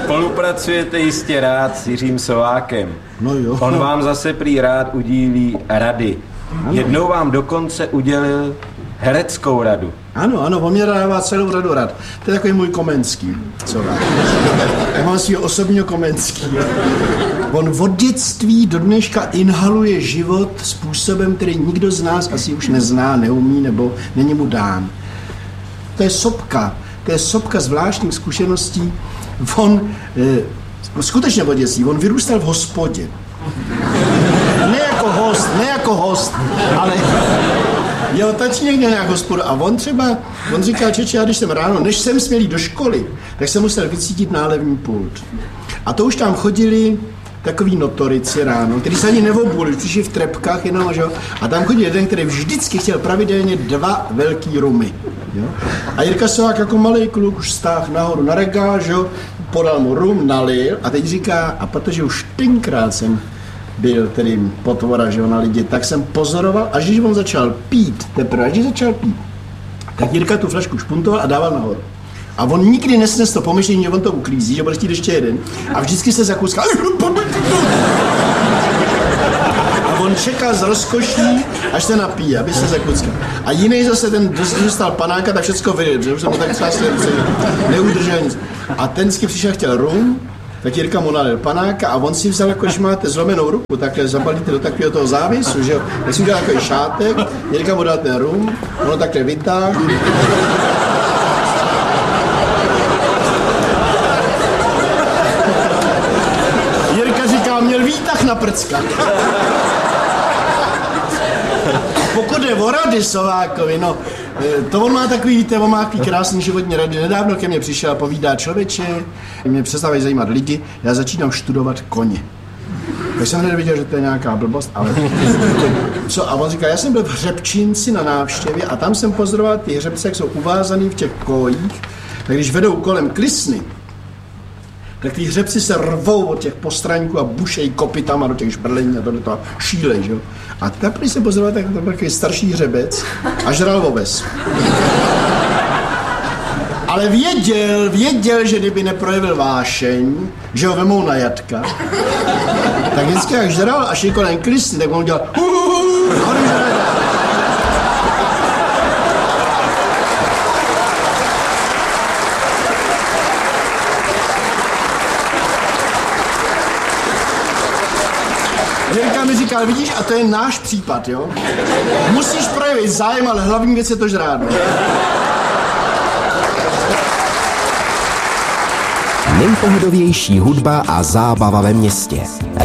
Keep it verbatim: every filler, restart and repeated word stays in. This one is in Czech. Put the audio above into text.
Spolupracujete jistě rád s Jiřím Sovákem. No jo. On vám zase prý rád udílí rady. Ano. Jednou vám dokonce udělil hereckou radu. Ano, ano, on mě dává celou řadu rad. To je takový můj Komenský. Sovák. Já mám svýho osobního Komenský. On od dětství do dneška inhaluje život způsobem, který nikdo z nás asi už nezná, neumí nebo není mu dán. To je sopka. To je sopka zvláštních zkušeností. On, e, skutečně od dětství, on vyrůstal v hospodě. Ne jako host, ne jako host, ale jeho tačínek měl nějak hospodu a on třeba, on říkal, čeče, já když jsem ráno, než jsem směl jít do školy, tak jsem musel vycítit nálevní pult. A to už tam chodili takový notorici ráno, který se ani neobuli, přišli v trepkách jenom, že jo? A tam chodil jeden, který vždycky chtěl pravidelně dva velký rumy. Jo? A Jirka Sovák jako malý kluk už stáhl nahoru na regál, že jo? Podal mu rum, nalil a teď říká, a protože už tenkrát jsem byl tedy potvora, že jo, na lidi, tak jsem pozoroval, až když on začal pít, teprve až když začal pít, tak Jirka tu flašku špuntoval a dával nahoru. A on nikdy nesnes to pomyšlení, že on to uklízí, že bude chtít ještě jeden. A vždycky se zakouskal. A on čekal z rozkoší, až se napíje, aby se zakuckal. A jiný zase ten dostal panáka, tak všecko vydal, že už jsem mu tak vlastně neudržel nic. A ten vždycky přišel, chtěl rum, tak Jirka mu nalil panáka a on si vzal, jako když máte zlomenou ruku, takhle zabalíte do takového toho závěsu, že jo. Tak si udělal takový šátek, Jirka mu dal ten rum, ono takhle vytáhl. Měl výtah na prcka. Pokud je o rady Sovákovi, no, to on má takový, víte, on má takový krásný životní rady. Nedávno ke mně přišel a povídá, člověče, mě přestávají zajímat lidi, já začínám studovat koně. Tak jsem hned viděl, že to je nějaká blbost, ale co? A on říká, já jsem byl v Hřebčínci na návštěvě a tam jsem pozoroval ty hřebce, jak jsou uvázaný v těch kojích, tak když vedou kolem Klisny, tak ty hřebci se rvou od těch postraňků a bušejí kopytama do těch šprlení a do toho šílej, že jo. A teprve se pozoroval, tak to byl takový starší hřebec a žral oves. Ale věděl, věděl, že kdyby neprojevil vášeň, že ho vemou na jatka, tak vždycky jak žral a šli kolem Klisny, tak on udělal Jirka mi říkal, vidíš, a to je náš případ, jo? Musíš projevit zájem, ale hlavní věc je to žrát. Nejpohodovější hudba a zábava ve městě.